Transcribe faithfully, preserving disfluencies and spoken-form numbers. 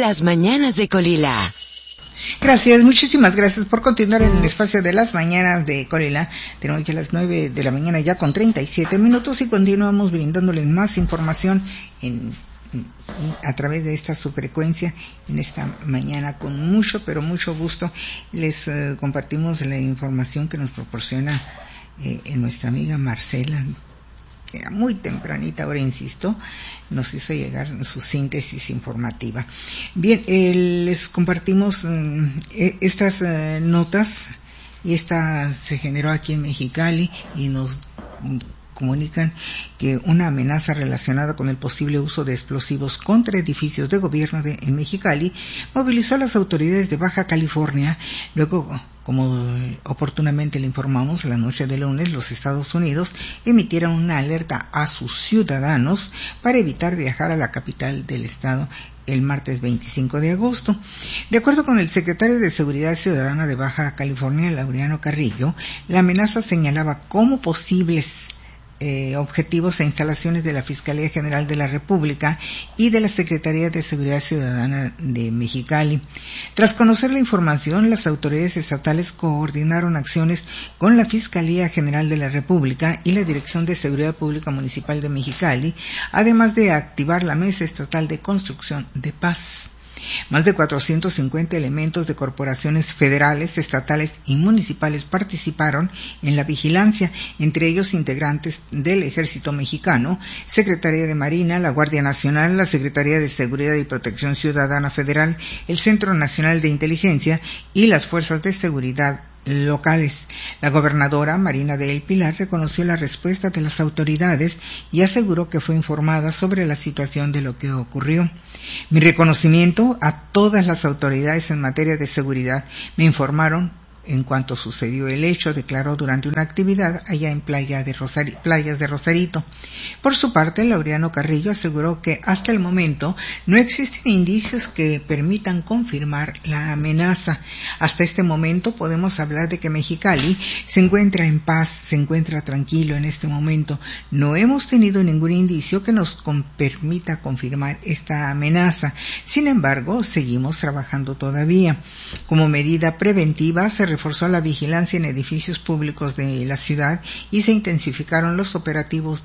Las mañanas de Colila. Gracias, muchísimas gracias por continuar en el espacio de las mañanas de Colila. Tenemos ya las nueve de la mañana ya con treinta y siete minutos y continuamos brindándoles más información en, en, a través de esta subfrecuencia en esta mañana con mucho, pero mucho gusto. Les eh, compartimos la información que nos proporciona eh, nuestra amiga Marcela, que muy tempranita, ahora insisto, nos hizo llegar su síntesis informativa. Bien, eh, les compartimos eh, estas eh, notas, y esta se generó aquí en Mexicali y nos comunican que una amenaza relacionada con el posible uso de explosivos contra edificios de gobierno de, en Mexicali movilizó a las autoridades de Baja California. Luego, como oportunamente le informamos, la noche de lunes los Estados Unidos emitieron una alerta a sus ciudadanos para evitar viajar a la capital del estado el martes veinticinco de agosto. De acuerdo con el secretario de Seguridad Ciudadana de Baja California, Laureano Carrillo, la amenaza señalaba como posibles Eh, objetivos e instalaciones de la Fiscalía General de la República y de la Secretaría de Seguridad Ciudadana de Mexicali. Tras conocer la información, las autoridades estatales coordinaron acciones con la Fiscalía General de la República y la Dirección de Seguridad Pública Municipal de Mexicali, además de activar la Mesa Estatal de Construcción de Paz. Más de cuatrocientos cincuenta elementos de corporaciones federales, estatales y municipales participaron en la vigilancia, entre ellos integrantes del Ejército Mexicano, Secretaría de Marina, la Guardia Nacional, la Secretaría de Seguridad y Protección Ciudadana Federal, el Centro Nacional de Inteligencia y las Fuerzas de Seguridad locales. La gobernadora Marina del Pilar reconoció la respuesta de las autoridades y aseguró que fue informada sobre la situación de lo que ocurrió. Mi reconocimiento a todas las autoridades en materia de seguridad. Me informaron en cuanto sucedió el hecho, declaró durante una actividad allá en Playa de Rosari- Playas de Rosarito. Por su parte, Laureano Carrillo aseguró que hasta el momento no existen indicios que permitan confirmar la amenaza. Hasta este momento podemos hablar de que Mexicali se encuentra en paz, se encuentra tranquilo en este momento. No hemos tenido ningún indicio que nos con- permita confirmar esta amenaza. Sin embargo, seguimos trabajando todavía. Como medida preventiva, se reforzó la vigilancia en edificios públicos de la ciudad y se intensificaron los operativos